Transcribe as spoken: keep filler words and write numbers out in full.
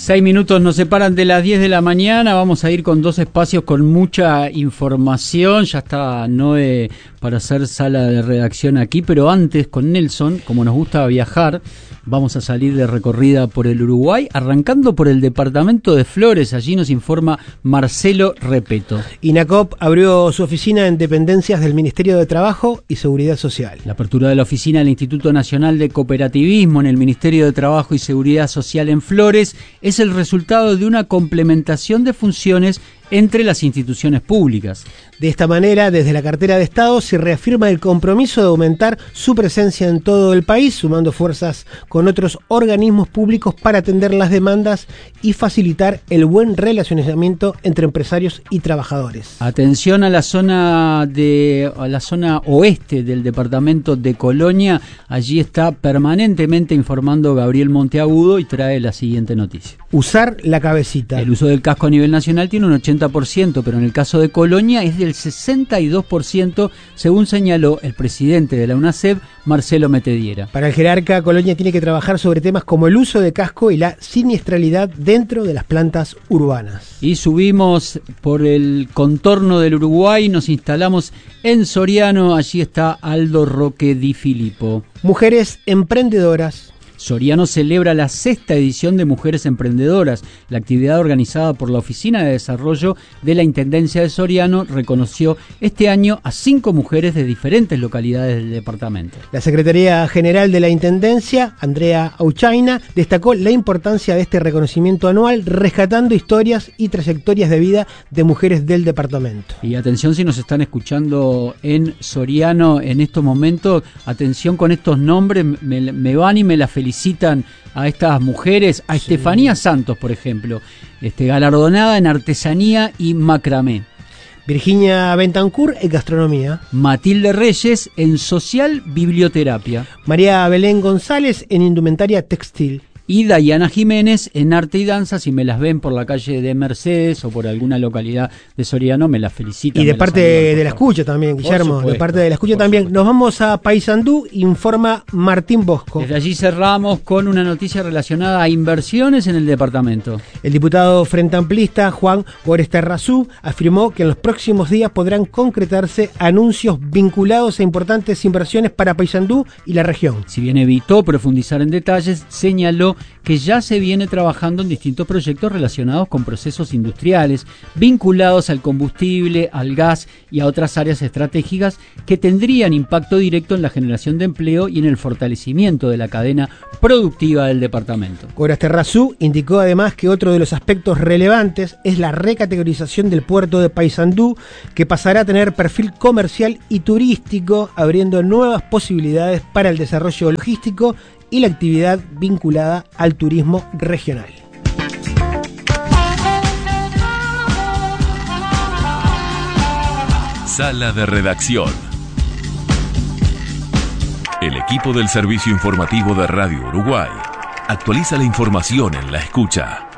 Seis minutos nos separan de las diez de la mañana. Vamos a ir con dos espacios con mucha información. Ya está Noé para hacer sala de redacción aquí, pero antes con Nelson, como nos gusta viajar, vamos a salir de recorrida por el Uruguay, arrancando por el departamento de Flores. Allí nos informa Marcelo Repeto. INACOP abrió su oficina en dependencias del Ministerio de Trabajo y Seguridad Social. La apertura de la oficina del Instituto Nacional de Cooperativismo en el Ministerio de Trabajo y Seguridad Social en Flores es el resultado de una complementación de funciones entre las instituciones públicas. De esta manera, desde la cartera de Estado se reafirma el compromiso de aumentar su presencia en todo el país, sumando fuerzas con otros organismos públicos para atender las demandas y facilitar el buen relacionamiento entre empresarios y trabajadores. Atención a la zona de a la zona oeste del departamento de Colonia. Allí está permanentemente informando Gabriel Monteagudo y trae la siguiente noticia. Usar la cabecita. El uso del casco a nivel nacional tiene un ochenta por ciento, pero en el caso de Colonia es del sesenta y dos por ciento, según señaló el presidente de la UNACEB, Marcelo Metediera. Para el jerarca, Colonia tiene que trabajar sobre temas como el uso de casco y la siniestralidad dentro de las plantas urbanas. Y subimos por el contorno del Uruguay, nos instalamos en Soriano, allí está Aldo Roque Di Filippo. Mujeres emprendedoras. Soriano celebra la sexta edición de Mujeres Emprendedoras. La actividad organizada por la Oficina de Desarrollo de la Intendencia de Soriano reconoció este año a cinco mujeres de diferentes localidades del departamento. La Secretaría General de la Intendencia, Andrea Auchaina, destacó la importancia de este reconocimiento anual, rescatando historias y trayectorias de vida de mujeres del departamento. Y atención si nos están escuchando en Soriano en estos momentos, atención con estos nombres, me, me van y me la felicitan. Felicitan a estas mujeres, a sí. Estefanía Santos, por ejemplo, este, galardonada en artesanía y macramé. Virginia Bentancur en gastronomía. Matilde Reyes en social biblioterapia. María Belén González en indumentaria textil. Y Dayana Jiménez en arte y danza. Si me las ven por la calle de Mercedes o por alguna localidad de Soriano, me las felicitan. Y de parte saludan, de la escucha también, Guillermo, supuesto, de parte de la escucha también. Supuesto. Nos vamos a Paysandú, informa Martín Bosco. Desde allí cerramos con una noticia relacionada a inversiones en el departamento. El diputado frente amplista Juan Goresterrazú afirmó que en los próximos días podrán concretarse anuncios vinculados a importantes inversiones para Paysandú y la región. Si bien evitó profundizar en detalles, señaló que ya se viene trabajando en distintos proyectos relacionados con procesos industriales, vinculados al combustible, al gas y a otras áreas estratégicas que tendrían impacto directo en la generación de empleo y en el fortalecimiento de la cadena productiva del departamento. Goresterrazú indicó además que otro de los aspectos relevantes es la recategorización del puerto de Paysandú, que pasará a tener perfil comercial y turístico, abriendo nuevas posibilidades para el desarrollo logístico y la actividad vinculada al turismo regional. Sala de redacción. El equipo del Servicio Informativo de Radio Uruguay actualiza la información en la escucha.